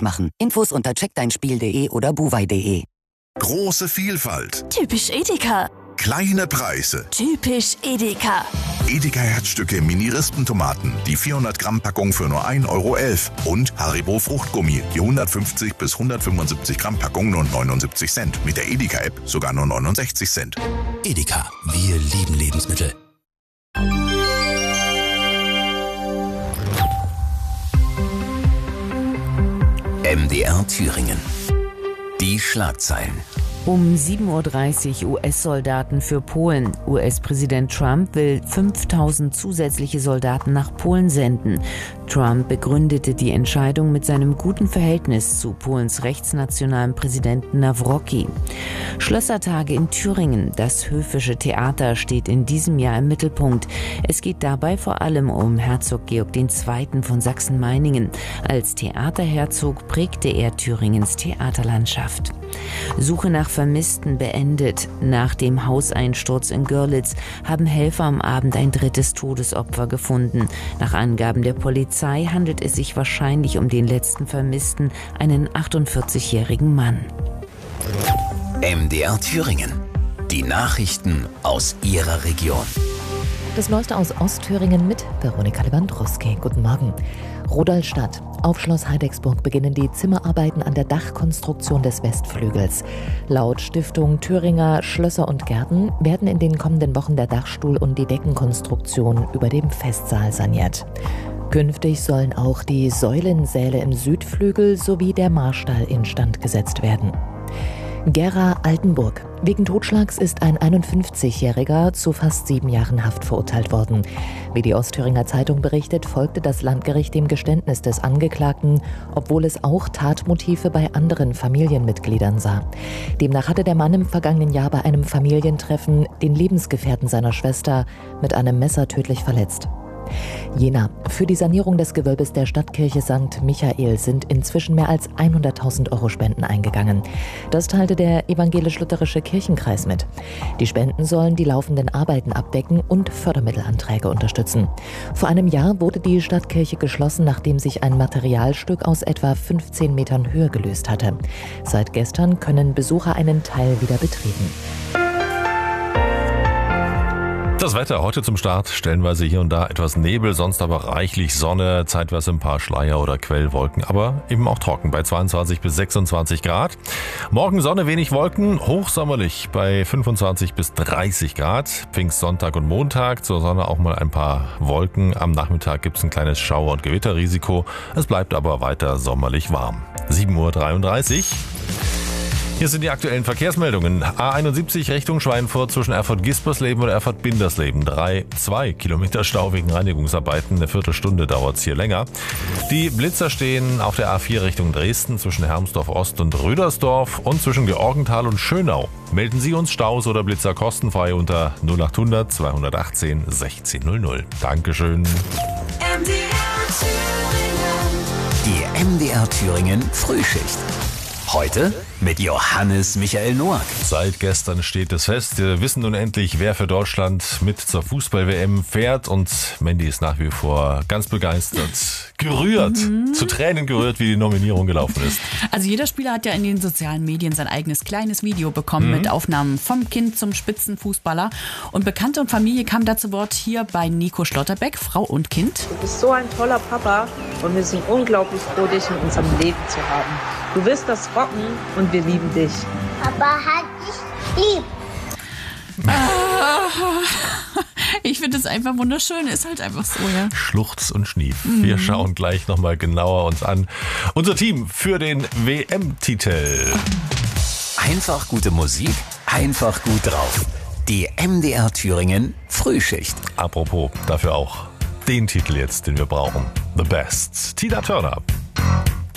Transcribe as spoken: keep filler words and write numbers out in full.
machen. Infos unter check dein spiel punkt de oder buwei punkt de. Große Vielfalt. Typisch Edeka. Kleine Preise. Typisch Edeka. Edeka Herzstücke Mini-Rispentomaten, die vierhundert Gramm Packung für nur ein Euro elf. Und Haribo Fruchtgummi, die hundertfünfzig bis hundertfünfundsiebzig Gramm Packung nur neunundsiebzig Cent. Mit der Edeka-App sogar nur neunundsechzig Cent. Edeka, wir lieben Lebensmittel. M D R Thüringen. Die Schlagzeilen. Um sieben Uhr dreißig U S-Soldaten für Polen. U S-Präsident Trump will fünftausend zusätzliche Soldaten nach Polen senden. Trump begründete die Entscheidung mit seinem guten Verhältnis zu Polens rechtsnationalen Präsidenten Nawrocki. Schlössertage in Thüringen. Das Höfische Theater steht in diesem Jahr im Mittelpunkt. Es geht dabei vor allem um Herzog Georg der Zweite. von Sachsen-Meiningen. Als Theaterherzog prägte er Thüringens Theaterlandschaft. Suche nach Vermissten beendet. Nach dem Hauseinsturz in Görlitz haben Helfer am Abend ein drittes Todesopfer gefunden. Nach Angaben der Polizei handelt es sich wahrscheinlich um den letzten Vermissten, einen achtundvierzigjährigen Mann. M D R Thüringen. Die Nachrichten aus Ihrer Region. Das Neueste aus Ostthüringen mit Veronika Lewandowski. Guten Morgen. Rudolstadt. Auf Schloss Heidecksburg beginnen die Zimmerarbeiten an der Dachkonstruktion des Westflügels. Laut Stiftung Thüringer Schlösser und Gärten werden in den kommenden Wochen der Dachstuhl und die Deckenkonstruktion über dem Festsaal saniert. Künftig sollen auch die Säulensäle im Südflügel sowie der Marstall instand gesetzt werden. Gera Altenburg. Wegen Totschlags ist ein einundfünfzigjähriger zu fast sieben Jahren Haft verurteilt worden. Wie die Ostthüringer Zeitung berichtet, folgte das Landgericht dem Geständnis des Angeklagten, obwohl es auch Tatmotive bei anderen Familienmitgliedern sah. Demnach hatte der Mann im vergangenen Jahr bei einem Familientreffen den Lebensgefährten seiner Schwester mit einem Messer tödlich verletzt. Jena. Für die Sanierung des Gewölbes der Stadtkirche Sankt Michael sind inzwischen mehr als hunderttausend Euro Spenden eingegangen. Das teilte der evangelisch-lutherische Kirchenkreis mit. Die Spenden sollen die laufenden Arbeiten abdecken und Fördermittelanträge unterstützen. Vor einem Jahr wurde die Stadtkirche geschlossen, nachdem sich ein Materialstück aus etwa fünfzehn Metern Höhe gelöst hatte. Seit gestern können Besucher einen Teil wieder betreten. Das Wetter heute zum Start, stellenweise hier und da etwas Nebel, sonst aber reichlich Sonne, zeitweise ein paar Schleier oder Quellwolken, aber eben auch trocken bei zweiundzwanzig bis sechsundzwanzig Grad. Morgen Sonne, wenig Wolken, hochsommerlich bei fünfundzwanzig bis dreißig Grad. Pfingstsonntag und Montag, zur Sonne auch mal ein paar Wolken. Am Nachmittag gibt es ein kleines Schauer- und Gewitterrisiko. Es bleibt aber weiter sommerlich warm. sieben Uhr dreiunddreißig. Hier sind die aktuellen Verkehrsmeldungen. A einundsiebzig Richtung Schweinfurt zwischen Erfurt-Gispersleben und Erfurt-Bindersleben. Drei, zwei Kilometer Stau wegen Reinigungsarbeiten. Eine Viertelstunde dauert es hier länger. Die Blitzer stehen auf der A vier Richtung Dresden zwischen Hermsdorf-Ost und Rüdersdorf und zwischen Georgenthal und Schönau. Melden Sie uns Staus oder Blitzer kostenfrei unter null achthundert zweihundertachtzehn sechzehn null null. Dankeschön. Die M D R Thüringen Frühschicht. Heute mit Johannes Michael Noack. Seit gestern steht es fest. Wir wissen nun endlich, wer für Deutschland mit zur Fußball-W M fährt. Und Mandy ist nach wie vor ganz begeistert, gerührt, mhm. zu Tränen gerührt, wie die Nominierung gelaufen ist. Also jeder Spieler hat ja in den sozialen Medien sein eigenes kleines Video bekommen mhm. mit Aufnahmen vom Kind zum Spitzenfußballer. Und Bekannte und Familie kamen da zu Wort hier bei Nico Schlotterbeck, Frau und Kind. Du bist so ein toller Papa und wir sind unglaublich froh, dich in unserem Leben zu haben. Du wirst das rocken und wir lieben dich. Papa hat dich lieb. Ich finde es einfach wunderschön, ist halt einfach so, ja. Schluchz und Schnief. Mhm. Wir schauen gleich nochmal genauer uns an. Unser Team für den W M-Titel. Einfach gute Musik, einfach gut drauf. Die M D R Thüringen Frühschicht. Apropos, dafür auch den Titel jetzt, den wir brauchen. The Best. Tina Turner.